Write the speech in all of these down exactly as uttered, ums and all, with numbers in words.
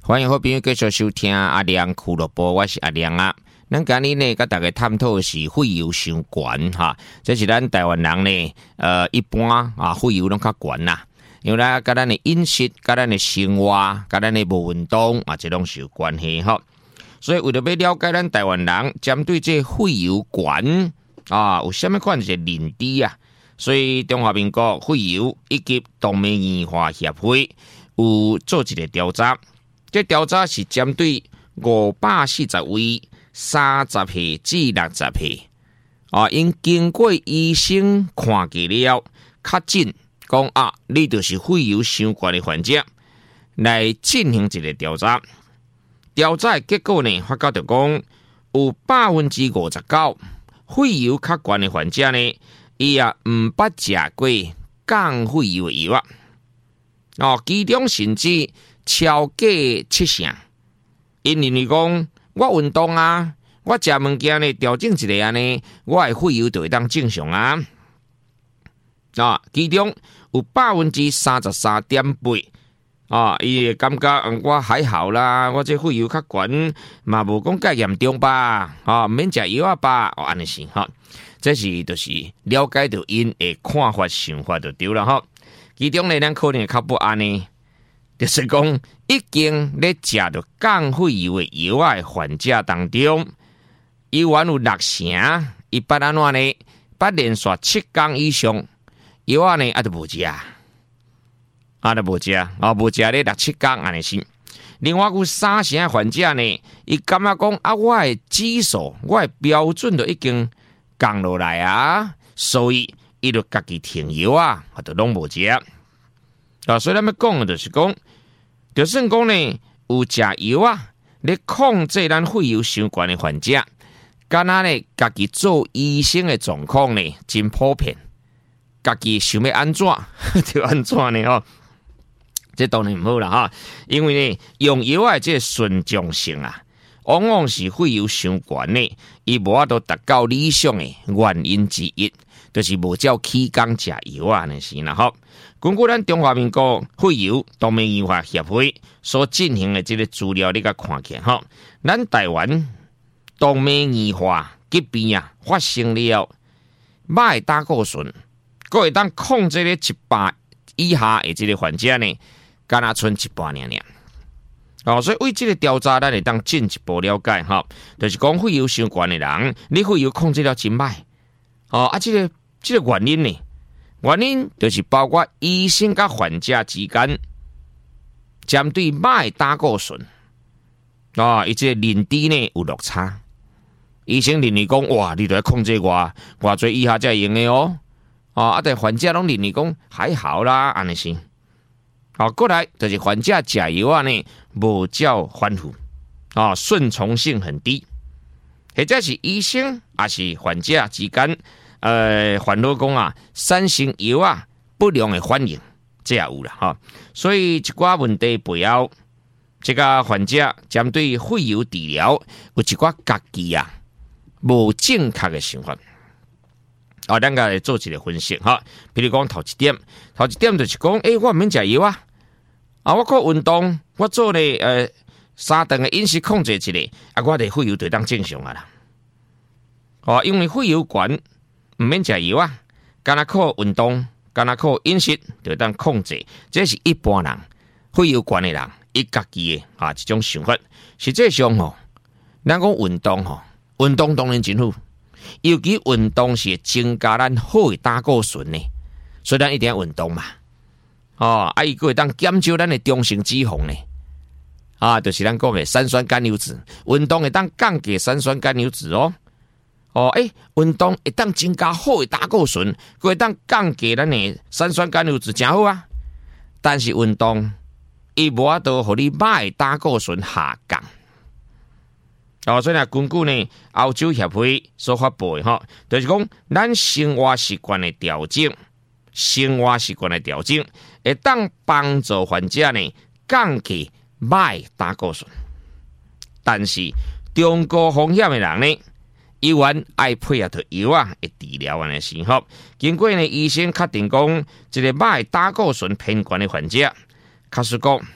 欢迎好朋友继续收听阿亮俱乐部，我是阿亮啊。咱今日呢，跟大家探讨的是血油伤悬哈，这是咱台湾人呢，呃，一般啊血油拢较悬啦，因为咧，跟咱的饮食、跟咱的生活、跟咱的无运动啊，这拢是有关系哈。所以为了要了解咱台湾人针对这血油悬啊，有啥物款嘅认知啊？所以中华民国血油以及动脉硬化协会有做一个调查。这调查是针对五百四十位三十岁至六十岁啊，因经过医生看过了，确诊讲啊，你就是血油伤悬的患者，来进行一个调查。调查的结果呢，发觉到讲有百分之五十九血油较悬的患者呢，伊也唔捌食过降血油的药啊，哦，其中甚至超过七成，因为你讲我运动啊，我食物件呢调整一下安尼，我的血油就会当正常啊。啊，其中有百分之三十三点八啊，伊会感觉嗯我还好啦，我这血油较悬，嘛无讲介严重吧？啊，免食药啊吧？哦，安尼是哈，这是就是了解到因的看法想法就对了哈。其中呢，咱可能较不安呢。就是讲，已经咧食到降血油的药啊的患者当中，伊原有六成，伊捌安怎呢？捌连续七天以上，药啊呢啊都无食，啊都无食，啊无食咧六七天安尼是。另外有三成的患者呢，伊感觉讲啊，我的指数，我的标准都已经降落来啊，所以伊就家己停药啊，啊都拢无食。啊，所以咱要讲的就是讲。就算讲呢，有食药啊，咧控制咱血油伤悬的患者，敢若呢，家己做医生的状况呢，真普遍。家己想要安怎就安怎呢？吼，这当然唔好啦哈。因为呢，用药啊，这顺从性啊，往往是血油伤悬呢，伊无法度达到理想的原因之一，就是无照起工食药啊，那是啦吼。根据咱中华民国血油动脉硬化协会所进行的这个资料，你甲看起吼，咱台湾动脉硬化疾病啊发生了，马的胆固醇，佫会当控制咧一百以下的这个患者呢，敢若剩一百尔尔。哦，所以为这个调查，咱会当进一步了解哈，就是讲血油伤悬的人，你血油控制了真歹，哦啊，这个这个原因呢？原因就是包括医生甲患者之间针对马的胆固醇啊，伊这认知呢有落差。医生认为讲哇，你都要控制我，偌侪以下才会用的哦。啊，啊，但患者拢认为讲还好啦，安尼是。好，过来就是患者食药啊呢，无照反复啊，顺从性很低，或者是医生还是患者之间。呃，烦恼讲啊，产生药啊不良的反应，这也有啦哈。所以一寡问题背后，这个患者针对血油治疗有一寡家己啊无正确的想法。啊，咱个来做一个分析哈。比如讲头一点，头一点就是讲，诶、欸，我免食药啊，啊，我靠运动，我做咧呃三顿的饮食控制一下，啊，我的血油就当正常啊啦。哦，因为血油悬。唔免食药啊，干那靠运动，干那靠饮食，就当控制。这是一般人血油悬的人，伊家己的啊一种想法。实际上吼，咱讲运动吼，运动当然真好，尤其运动是增加咱好的胆固醇呢，所以咱一定要运动嘛。哦，啊，伊个会当减少咱的中性脂肪呢，啊，就是咱讲的三酸甘油酯。运动会当降低三酸甘油酯哦。哦，诶，运动会当增加好的胆固醇，会当降低咱的三酸甘油酯，真好啊。但是运动伊无法度互你歹的胆固醇下降。哦，所以呢，根据呢欧洲协会所发布的吼，就是讲咱生活习惯的调整，生活习惯的调整会当帮助患者呢降低歹胆固醇。但是中高风险的人呢？医院爱配合着药啊，会治疗安尼时候，经过呢医生确定讲，一个歹胆固醇偏悬的患者，假使讲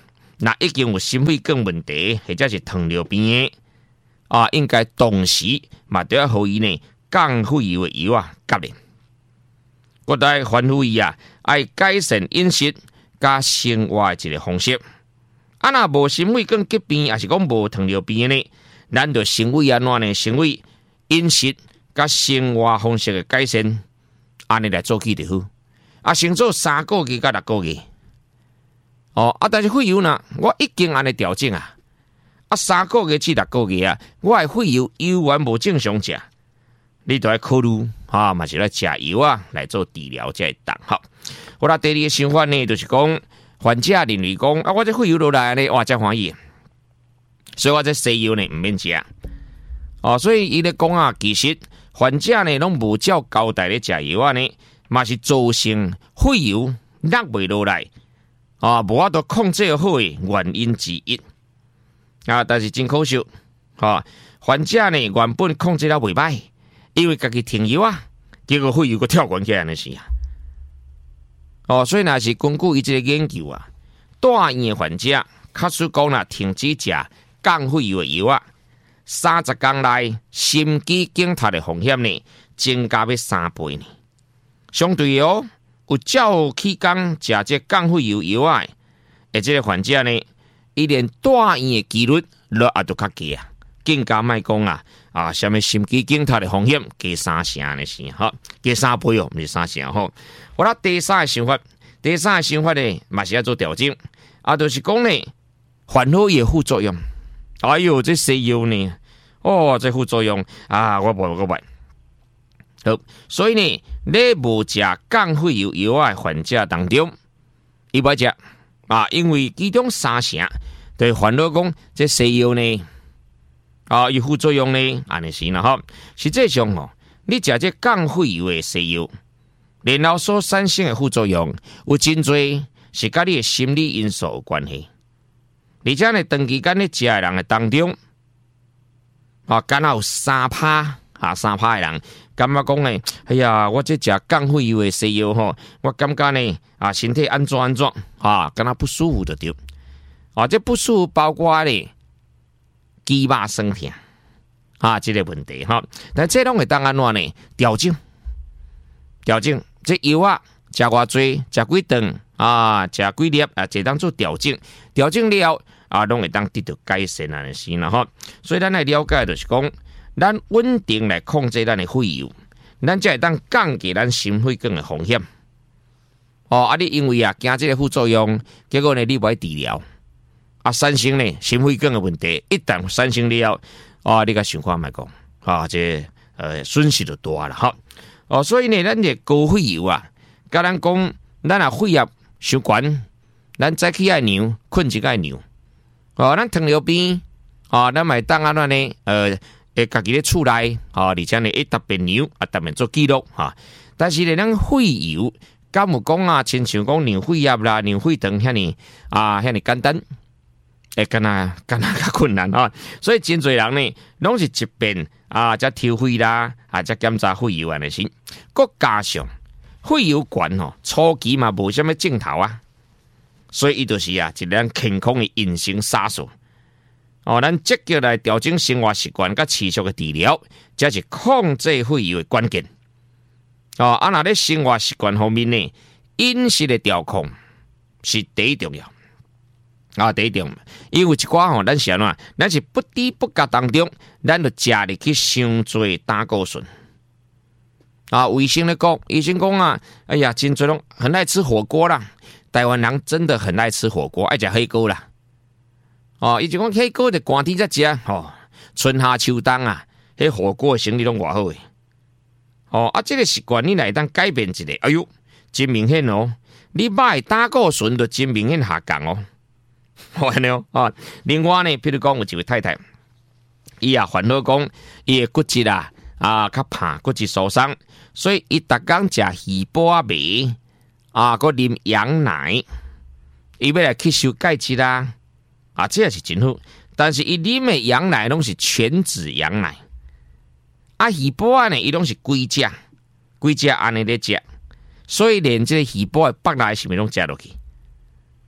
那已经有心血管问题或者是糖尿病的啊，应该同时嘛都要互伊呢降血油的药啊甲咧。我来吩咐伊啊，爱改善饮食加生活的一个方式。啊，若无心血管疾病，也是讲无糖尿病呢，咱就先为安怎呢？先为饮食甲生活方式的改善，安尼来做起就好。啊，先做三个月到六个月。哦，啊，但是血油呢，我已经安尼调整啊。啊，三个月至六个月啊，我的血油油完无正常食，你都要考虑啊，嘛是来食油啊来做治疗才会当。好，我啦第二个想法呢，就是讲患者认为讲啊，我这血油落来呢，哇，真欢喜，所以我这西药呢唔免食。哦，所以伊咧讲啊，其实患者呢拢无照交代咧食药啊呢，嘛是造成血油落袂落来。啊，无法度控制好的原因之一啊，但是真可惜，啊，患者呢原本控制了袂歹，因为家己停药啊，结果血油个跳悬起来的是啊。哦，所以若是根据伊这个研究啊，大院的患者，假使讲啦停止食降血油的药啊，三十天内心肌梗塌的风险呢，增加要三倍呢。相对哦。有照起工食这降血油药啊，而这个患者呢，伊连住院的几率落也都较低啊，更加莫讲啊啊，什么心肌梗塌的风险加三成的是哈，加三倍哦，毋是三成吼。我啦第三个想法，第三个想法呢，嘛是要做调整啊，就是讲呢，烦恼伊的副作用。哎哟，这西药呢，哦，这副作用啊，我无我袂。好，所以呢，你无食降血油药的患者当中，伊不食啊，因为其中三成对烦恼讲，这西药呢啊，有副作用呢，安尼是啦吼。实际上哦，你食这降血油的西药，然后所产生的副作用有真多是甲你的心理因素有关系。而且呢，长期间你食的人的当中，啊，敢若有三趴啊，三趴的人。感觉讲呢，哎呀，我这食降血油的西药吼，我感觉呢啊，身体安怎安怎啊，感觉不舒服就对。啊，这不舒服包括呢肌肉酸痛啊，这个问题哈。但这拢会当安怎呢？调整，调整这药啊，食偌济，食几顿啊，食几粒啊，这当做调整，调整了啊，拢会当得到改善啊，是啦哈。所以咱来了解就是讲。咱稳定来控制咱的血油，咱才会当降低咱心血管的风险。哦，啊，你因为啊惊这个副作用，结果呢你不爱治疗，啊，产生呢心血管的问题，一旦产生了，啊，你个想看卖讲，啊，这呃损失就大了哈。哦，所以呢，咱这高血油啊，甲咱讲，咱啊血压伤悬，咱早起爱尿，困一爱尿。哦，咱糖尿病，啊，咱咪当安怎呢？呃。诶，家己咧厝内，啊，而且呢，一特别牛啊，特别做记录哈。但是呢，咱血油，敢有讲啊，亲像讲尿血压啦、尿血糖遐尼啊，遐尼简单，诶，干那干那较困难啊。所以真侪人呢，拢是一遍啊，则抽血啦，啊，则检查血油安尼先。佮加上血油悬吼，初期嘛无啥物镜头啊，所以伊就是啊，一辆健康的隐形杀手。哦，咱积极来调整生活习惯，甲持续的治疗，才是控制血油的关键。哦，啊，那咧生活习惯方面呢，饮食的调控是第一重要。啊，第一重要，因为一寡吼，咱是安怎，咱是不知不觉当中，咱就食入去伤侪胆固醇。啊，卫生咧讲，医生讲啊，哎呀，真侪拢很爱吃火锅啦，台湾人真的很爱吃火锅，爱食火锅啦。哦，伊就讲火锅就寒天才食，哦，春夏秋冬啊，迄火锅生意拢偌好诶。哦，啊，这个习惯你来当改变一下，哎呦，真明显哦，你买胆固醇就真明显下降哦。好安尼哦，啊，另外呢，比如讲有一位太太，伊啊烦恼讲伊的骨质啊啊较胖，骨质疏松，所以伊逐工食鱼脯啊糜啊，佮啉羊奶，伊要来吸收钙质啦。啊，这也是真好，但是伊啉的羊奶拢是全脂羊奶，啊，鱼脯呢，伊拢是龟只，龟只安尼咧食，所以连这个鱼脯的腹内是咪拢食落去？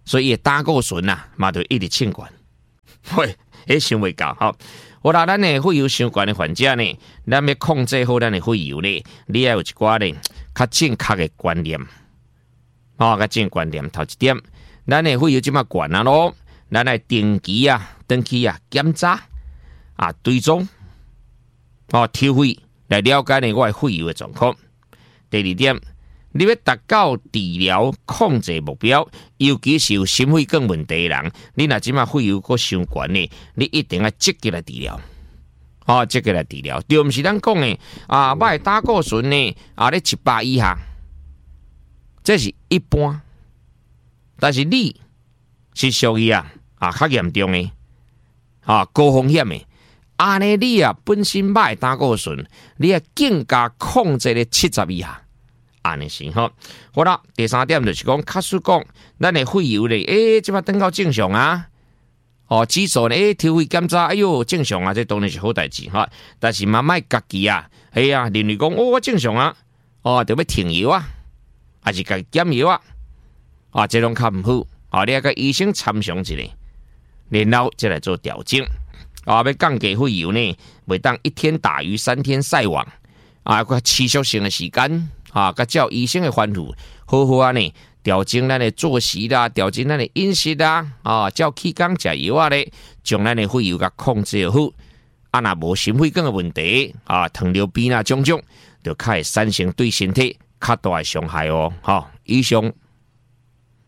所以胆固醇啊嘛就一直清管。喂，迄想袂到吼。我啦，咱的肺油伤悬的患者呢，咱要控制好咱的肺油呢，你要有一寡呢较正确的观念，哦，较正观念。头一点，咱的肺油即马悬啊咯，咱来定期啊、登记啊检查啊追踪，哦，抽血来了解呢我的肺油的状况。第二点，你要达到治疗控制目标，尤其是有心血管问题的人，你若即马肺油阁伤悬呢，你一定要积极来治疗。哦，积极来治疗，对，毋是咱讲的啊，我的胆固醇呢啊咧七百以下，这是一般。但是你是属于啊啊较严重的啊高风险的，安尼你啊本身我的胆固醇，你啊更加控制咧七十以下。安尼是吼，好啦，第三点就是讲，假使讲，咱的肺油咧，诶、欸，即马等到正常啊，哦，指数咧，诶、欸，抽血检查，哎哟，正常啊，这当然是好代志哈。但是嘛，莫家己啊，哎呀，认为讲，哦，我正常啊，哦，就要停药啊，还是家己减药啊，啊，这种较毋好，啊，你要甲医生参详一下，然后再来做调整。啊，要降低肺油呢，袂当一天打鱼三天晒网，啊，个持续性的时间。啊，甲照医生的吩咐，好好啊呢，调整咱的作息啦，调整咱的饮食啦，啊，照气缸食药啊咧，将咱的肺油甲控制好。啊，若无心血管的问题，啊，糖尿病啊种种，就较会产生对身体较大的伤害哦。好，以上。